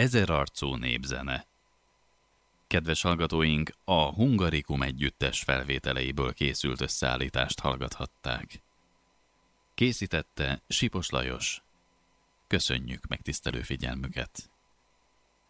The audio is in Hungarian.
Ezerarcú népzene. Kedves hallgatóink, a Hungarikum együttes felvételeiből készült összeállítást hallgathatták. Készítette Sipos Lajos. Köszönjük megtisztelő figyelmüket!